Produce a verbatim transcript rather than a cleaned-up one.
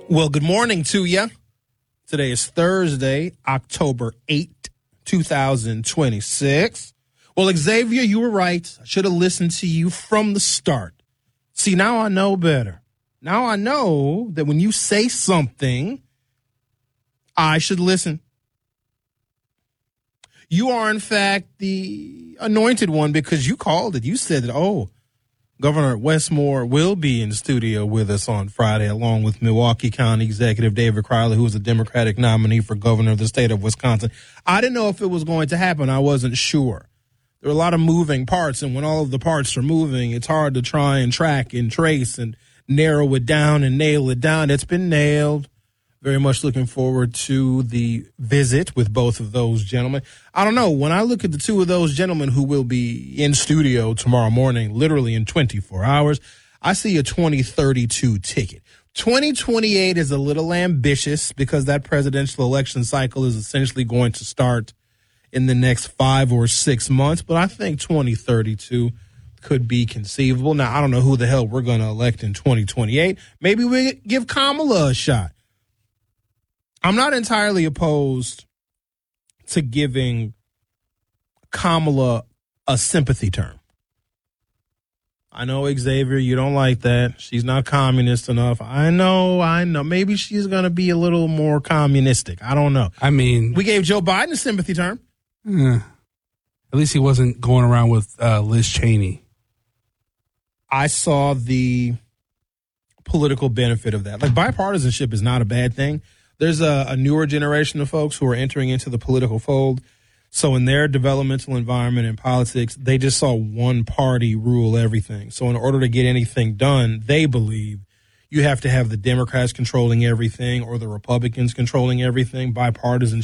Well, good morning to you. Today is Thursday, October eighth, twenty twenty-six. Well, Xavier, you were right. I should have listened to you from the start. See, now I know better. Now I know that when you say something, I should listen. You are, in fact, the anointed one because you called it. You said that, oh, Governor Westmore will be in studio with us on Friday, along with Milwaukee County Executive David Crowley, who is a Democratic nominee for governor of the state of Wisconsin. I didn't know if it was going to happen. I wasn't sure. There are a lot of moving parts, and when all of the parts are moving, it's hard to try and track and trace and narrow it down and nail it down. It's been nailed. Very much looking forward to the visit with both of those gentlemen. I don't know. When I look at the two of those gentlemen who will be in studio tomorrow morning, literally in twenty-four hours, I see a twenty thirty-two ticket. twenty twenty-eight is a little ambitious because that presidential election cycle is essentially going to start in the next five or six months. But I think twenty thirty-two could be conceivable. Now, I don't know who the hell we're going to elect in twenty twenty-eight. Maybe we give Kamala a shot. I'm not entirely opposed to giving Kamala a sympathy term. I know, Xavier, you don't like that. She's not communist enough. I know, I know. Maybe she's going to be a little more communistic. I don't know. I mean, we gave Joe Biden a sympathy term. Eh, at least he wasn't going around with uh, Liz Cheney. I saw the political benefit of that. Like, bipartisanship is not a bad thing. There's a, a newer generation of folks who are entering into the political fold. So in their developmental environment and politics, they just saw one party rule everything. So in order to get anything done, they believe you have to have the Democrats controlling everything or the Republicans controlling everything. Bipartisanship